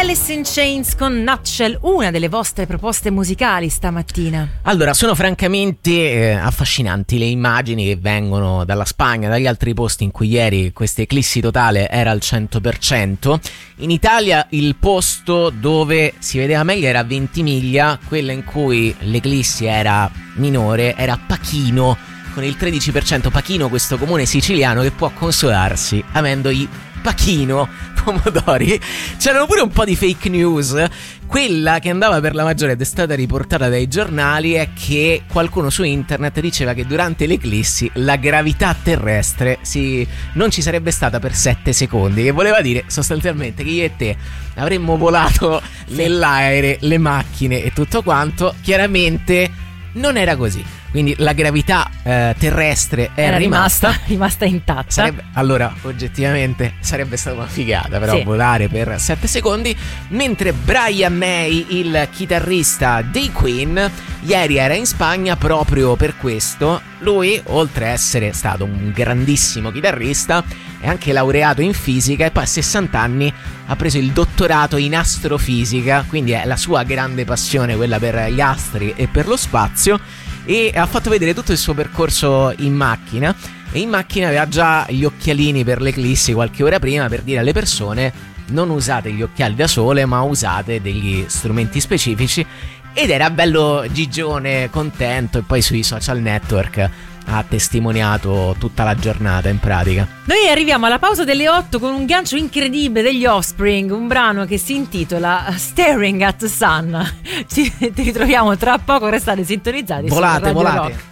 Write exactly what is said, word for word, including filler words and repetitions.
Alice in Chains con Nutshell, una delle vostre proposte musicali stamattina. Allora, sono francamente eh, affascinanti le immagini che vengono dalla Spagna, dagli altri posti in cui ieri questa eclissi totale era al cento per cento. In Italia il posto dove si vedeva meglio era Ventimiglia, quella in cui l'eclissi era minore era Pachino, con il tredici per cento. Pachino, questo comune siciliano che può consolarsi avendo i Pachino pomodori. C'erano pure un po' di fake news. Quella che andava per la maggiore ed è stata riportata dai giornali è che qualcuno su internet diceva che durante l'eclissi la gravità terrestre si, non ci sarebbe stata per sette secondi, che voleva dire sostanzialmente che io e te avremmo volato sì. nell'aereo, le macchine e tutto quanto. Chiaramente non era così. Quindi la gravità eh, terrestre è Era rimasta, rimasta, rimasta intatta. Sarebbe, allora, oggettivamente sarebbe stata una figata, però sì. volare per sette secondi. Mentre Brian May, il chitarrista dei Queen, ieri era in Spagna proprio per questo. Lui, oltre a essere stato un grandissimo chitarrista, è anche laureato in fisica e poi a sessanta anni ha preso il dottorato in astrofisica, quindi è la sua grande passione quella per gli astri e per lo spazio. E ha fatto vedere tutto il suo percorso in macchina. E in macchina aveva già gli occhialini per l'eclissi qualche ora prima, per dire alle persone: non usate gli occhiali da sole, ma usate degli strumenti specifici. Ed era bello gigione, contento. E poi sui social network ha testimoniato tutta la giornata in pratica. Noi arriviamo alla pausa delle otto con un gancio incredibile degli Offspring, un brano che si intitola Staring at the Sun. Ci ti ritroviamo tra poco, restate sintonizzati. Volate, su Radio volate Rock.